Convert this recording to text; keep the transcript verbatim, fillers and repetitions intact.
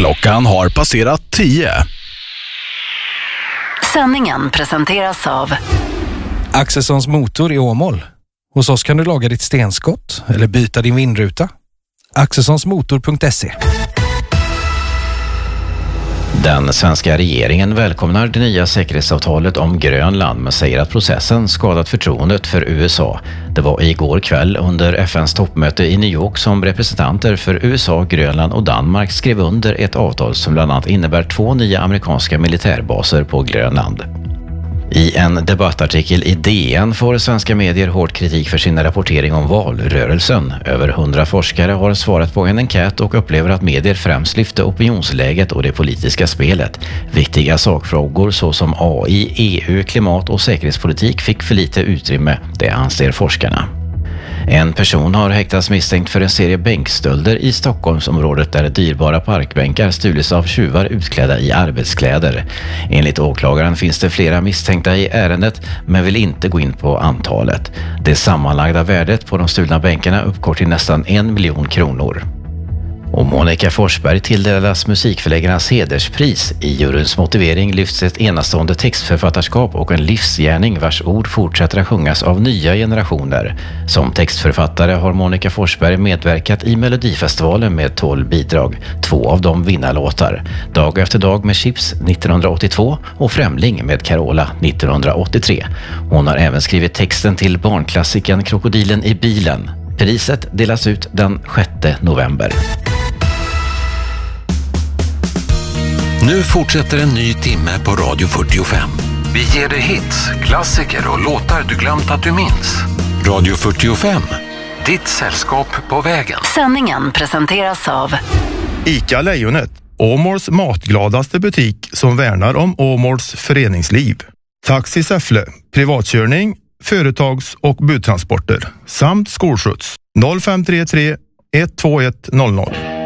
Klockan har passerat tio. Sändningen presenteras av Axelssons motor i Åmål. Hos oss kan du laga ditt stenskott eller byta din vindruta. Axelssonsmotor punkt se. Den svenska regeringen välkomnar det nya säkerhetsavtalet om Grönland men säger att processen skadat förtroendet för U S A. Det var igår kväll under F N:s toppmöte i New York som representanter för U S A, Grönland och Danmark skrev under ett avtal som bland annat innebär två nya amerikanska militärbaser på Grönland. I en debattartikel i D N får svenska medier hård kritik för sin rapportering om valrörelsen. Över hundra forskare har svarat på en enkät och upplever att medier främst lyfte opinionsläget och det politiska spelet. Viktiga sakfrågor såsom A I, E U, klimat och säkerhetspolitik fick för lite utrymme, det anser forskarna. En person har häktats misstänkt för en serie bänkstölder i Stockholmsområdet där dyrbara parkbänkar stulits av tjuvar utklädda i arbetskläder. Enligt åklagaren finns det flera misstänkta i ärendet men vill inte gå in på antalet. Det sammanlagda värdet på de stulna bänkarna uppgår till nästan en miljon kronor. Och Monica Forsberg tilldelas musikförläggarnas hederspris. I juryns motivering lyfts ett enastående textförfattarskap och en livsgärning vars ord fortsätter att sjungas av nya generationer. Som textförfattare har Monica Forsberg medverkat i Melodifestivalen med tolv bidrag, två av dem vinnarlåtar. Dag efter dag med Chips nittonhundraåttiotvå och Främling med Carola nittonhundraåttiotre. Hon har även skrivit texten till barnklassikern Krokodilen i bilen. Priset delas ut den sjätte november. Nu fortsätter en ny timme på Radio fyrtiofem. Vi ger dig hits, klassiker och låtar du glömt att du minns. Radio fyrtiofem, ditt sällskap på vägen. Sändningen presenteras av ICA Lejonet, Åmåls matgladaste butik som värnar om Åmåls föreningsliv. Taxi Säffle, privatkörning, företags- och budtransporter samt skolskjuts noll fem tre tre ett två ett noll noll.